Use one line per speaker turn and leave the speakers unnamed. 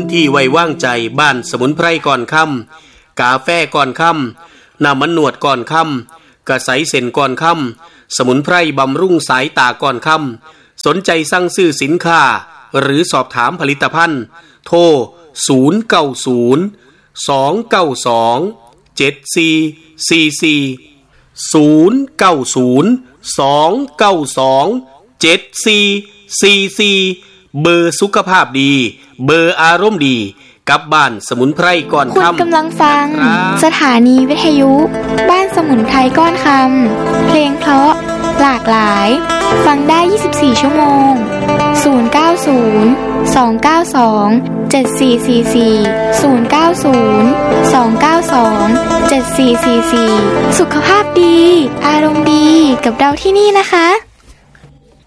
ที่ไว้วางใจบ้านสมุนไพรก่อนค่ำกาแฟก่อนค่ำน้ำมันนวดก่อนค่ำกระใสเส้นก่อนค่ำสมุนไพรบำรุงสายตาก่อนค่ำสนใจสั่งซื้อสินค้าหรือสอบถามผลิตภัณฑ์โทร090 292 7444 090 292 7444เบอร์สุขภาพดีเบอร์อารมณ์ดีกับบ้านสมุนไพรก่อนค่ำ
คุณกำลังฟังสถานีวิทยุบ้านสมุนไพรก้อนคำเพลงเพราะหลากหลายฟังได้24ชั่วโมง090 292 7444 090 292 7444สุขภาพดีอารมณ์ดีกับเราที่นี่นะคะ